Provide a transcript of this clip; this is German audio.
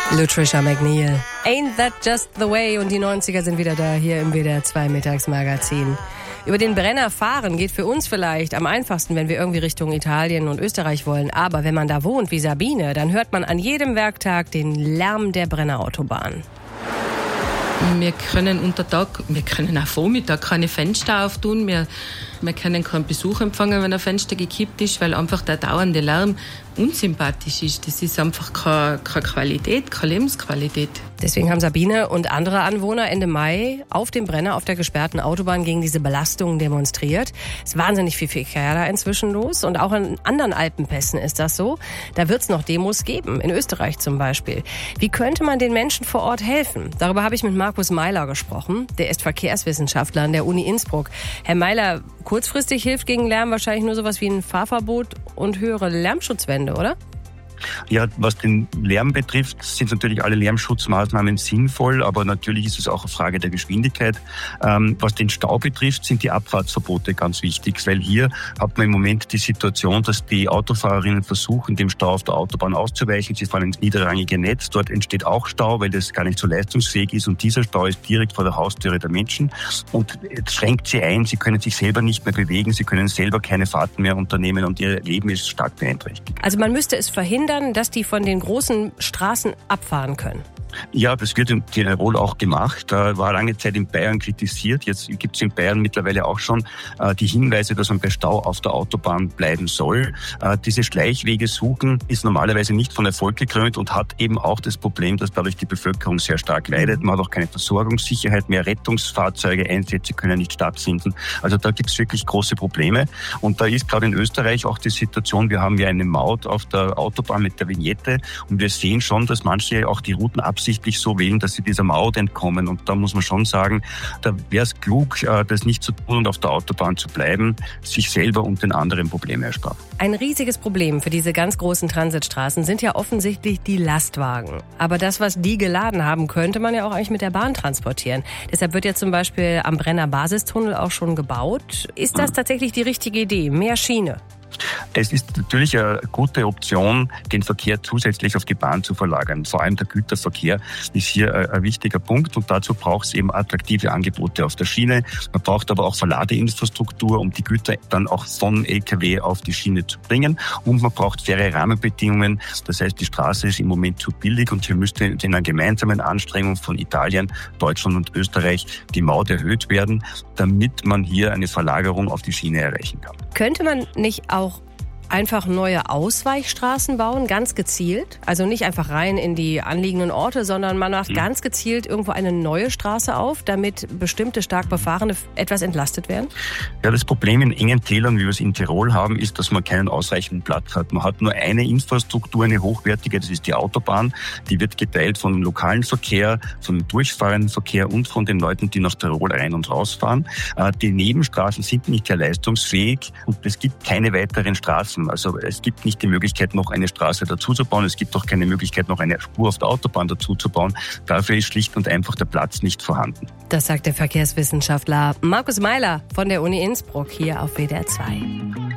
Lutricia McNeil. Ain't that just the way? Und die 90er sind wieder da, hier im WDR 2 Mittagsmagazin. Über den Brenner fahren geht für uns vielleicht am einfachsten, wenn wir irgendwie Richtung Italien und Österreich wollen. Aber wenn man da wohnt wie Sabine, dann hört man an jedem Werktag den Lärm der Brennerautobahn. Wir können unter Tag, wir können auch Vormittag keine Fenster auftun. Wir können keinen Besuch empfangen, wenn ein Fenster gekippt ist, weil einfach der dauernde Lärm unsympathisch ist. Das ist einfach keine Qualität, keine Lebensqualität. Deswegen haben Sabine und andere Anwohner Ende Mai auf dem Brenner auf der gesperrten Autobahn gegen diese Belastungen demonstriert. Es ist wahnsinnig viel Verkehr da inzwischen los und auch in anderen Alpenpässen ist das so. Da wird es noch Demos geben, in Österreich zum Beispiel. Wie könnte man den Menschen vor Ort helfen? Darüber habe ich mit Markus Meiler gesprochen. Der ist Verkehrswissenschaftler an der Uni Innsbruck. Herr Meiler, kurzfristig hilft gegen Lärm wahrscheinlich nur sowas wie ein Fahrverbot und höhere Lärmschutzwände, oder? Ja, was den Lärm betrifft, sind natürlich alle Lärmschutzmaßnahmen sinnvoll, aber natürlich ist es auch eine Frage der Geschwindigkeit. Was den Stau betrifft, sind die Abfahrtsverbote ganz wichtig, weil hier hat man im Moment die Situation, dass die Autofahrerinnen versuchen, dem Stau auf der Autobahn auszuweichen. Sie fahren ins niederrangige Netz, dort entsteht auch Stau, weil das gar nicht so leistungsfähig ist und dieser Stau ist direkt vor der Haustüre der Menschen und schränkt sie ein, sie können sich selber nicht mehr bewegen, sie können selber keine Fahrten mehr unternehmen und ihr Leben ist stark beeinträchtigt. Also man müsste es verhindern, dass die von den großen Straßen abfahren können. Ja, das wird in Tirol auch gemacht. War lange Zeit in Bayern kritisiert. Jetzt gibt es in Bayern mittlerweile auch schon die Hinweise, dass man bei Stau auf der Autobahn bleiben soll. Diese Schleichwege suchen ist normalerweise nicht von Erfolg gekrönt und hat eben auch das Problem, dass dadurch die Bevölkerung sehr stark leidet. Man hat auch keine Versorgungssicherheit mehr. Rettungsfahrzeuge, Einsätze können nicht stattfinden. Also da gibt es wirklich große Probleme. Und da ist gerade in Österreich auch die Situation, wir haben ja eine Maut auf der Autobahn mit der Vignette und wir sehen schon, dass manche auch die Routen absichtlich so wählen, dass sie dieser Maut entkommen. Und da muss man schon sagen, da wäre es klug, das nicht zu tun und auf der Autobahn zu bleiben, sich selber und den anderen Probleme ersparen. Ein riesiges Problem für diese ganz großen Transitstraßen sind ja offensichtlich die Lastwagen. Aber das, was die geladen haben, könnte man ja auch eigentlich mit der Bahn transportieren. Deshalb wird ja zum Beispiel am Brenner Basistunnel auch schon gebaut. Ist das tatsächlich die richtige Idee? Mehr Schiene? Es ist natürlich eine gute Option, den Verkehr zusätzlich auf die Bahn zu verlagern. Vor allem der Güterverkehr ist hier ein wichtiger Punkt und dazu braucht es eben attraktive Angebote auf der Schiene. Man braucht aber auch Verladeinfrastruktur, um die Güter dann auch von LKW auf die Schiene zu bringen und man braucht faire Rahmenbedingungen. Das heißt, die Straße ist im Moment zu billig und hier müsste in einer gemeinsamen Anstrengung von Italien, Deutschland und Österreich die Maut erhöht werden, damit man hier eine Verlagerung auf die Schiene erreichen kann. Könnte man nicht auch einfach neue Ausweichstraßen bauen, ganz gezielt? Also nicht einfach rein in die anliegenden Orte, sondern man macht ganz gezielt irgendwo eine neue Straße auf, damit bestimmte stark Befahrene etwas entlastet werden? Ja, das Problem in engen Tälern, wie wir es in Tirol haben, ist, dass man keinen ausreichenden Platz hat. Man hat nur eine Infrastruktur, eine hochwertige, das ist die Autobahn. Die wird geteilt von lokalen Verkehr, von durchfahrenden Verkehr und von den Leuten, die nach Tirol rein und rausfahren. Die Nebenstraßen sind nicht sehr leistungsfähig und es gibt keine weiteren Straßen. Also es gibt nicht die Möglichkeit, noch eine Straße dazu zu bauen. Es gibt auch keine Möglichkeit, noch eine Spur auf der Autobahn dazu zu bauen. Dafür ist schlicht und einfach der Platz nicht vorhanden. Das sagt der Verkehrswissenschaftler Markus Meiler von der Uni Innsbruck hier auf WDR 2.